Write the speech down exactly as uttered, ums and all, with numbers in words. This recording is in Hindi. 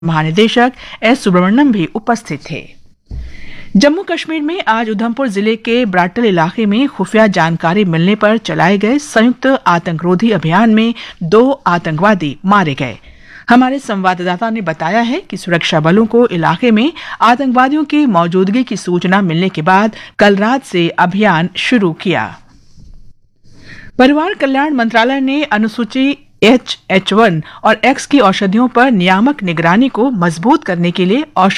महानिदेशक एस सुब्रमण्यम भी उपस्थित थे। जम्मू कश्मीर में आज उधमपुर जिले के ब्राटल इलाके में खुफिया जानकारी मिलने पर चलाए गए संयुक्त आतंकरोधी अभियान में दो आतंकवादी मारे गए। हमारे संवाददाता ने बताया है कि सुरक्षा बलों को इलाके में आतंकवादियों की मौजूदगी की सूचना मिलने के बाद कल रात से अभियान शुरू किया। परिवार कल्याण मंत्रालय ने अनुसूची एच एच वन और एक्स की औषधियों पर नियामक निगरानी को मजबूत करने के लिए औषधि